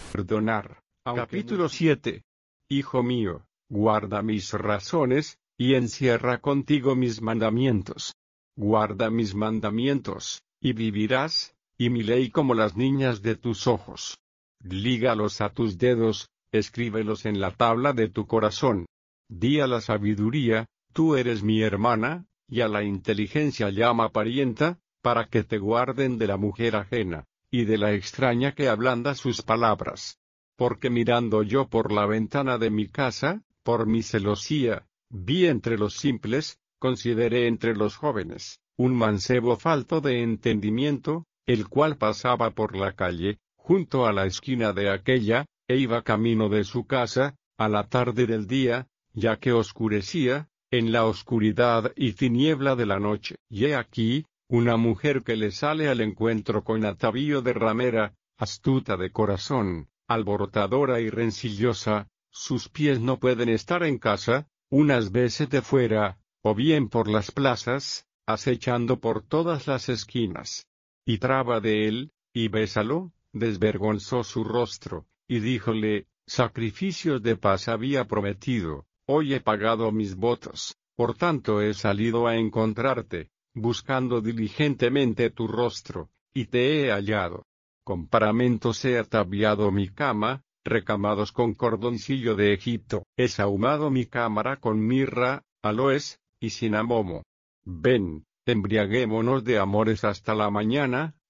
Perdonar. Capítulo 7. Hijo mío, guarda mis razones, y encierra contigo mis mandamientos. Guarda mis mandamientos, y vivirás, y mi ley como las niñas de tus ojos. Lígalos a tus dedos, escríbelos en la tabla de tu corazón. Di a la sabiduría, tú eres mi hermana, y a la inteligencia llama parienta, para que te guarden de la mujer ajena, y de la extraña que ablanda sus palabras. Porque mirando yo por la ventana de mi casa, por mi celosía, vi entre los simples, consideré entre los jóvenes, un mancebo falto de entendimiento, el cual pasaba por la calle, junto a la esquina de aquella, e iba camino de su casa, a la tarde del día, ya que oscurecía, en la oscuridad y tiniebla de la noche. Y he aquí, una mujer que le sale al encuentro con atavío de ramera, astuta de corazón, alborotadora y rencillosa, sus pies no pueden estar en casa, unas veces de fuera, o bien por las plazas, acechando por todas las esquinas. Y traba de él, y bésalo, desvergonzó su rostro, y díjole, sacrificios de paz había prometido, hoy he pagado mis votos, por tanto he salido a encontrarte, buscando diligentemente tu rostro, y te he hallado. Con paramentos he ataviado mi cama, recamados con cordoncillo de Egipto. He sahumado mi cámara con mirra, aloes, y cinamomo. Ven, embriaguémonos de amores hasta la mañana,